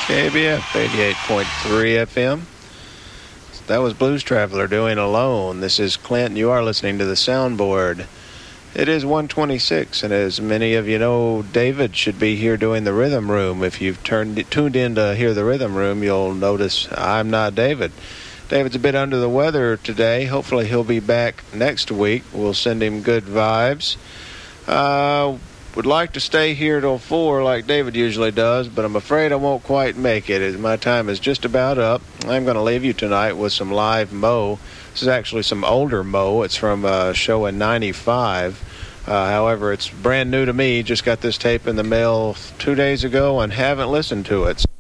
KBF 88.3 FM. That was Blues Traveler doing Alone. This is Clint. You are listening to the Soundboard. It is 1:26, and as many of you know, David should be here doing the Rhythm Room. If you've tuned in to hear the Rhythm Room, you'll notice I'm not David. David's a bit under the weather today. Hopefully he'll be back next week. We'll send him good vibes. Would like to stay here till 4 like David usually does, but I'm afraid I won't quite make it as my time is just about up. I'm going to leave you tonight with some live Mo. This is actually some older Mo. It's from a show in 95. However, it's brand new to me. Just got this tape in the mail 2 days ago and haven't listened to it.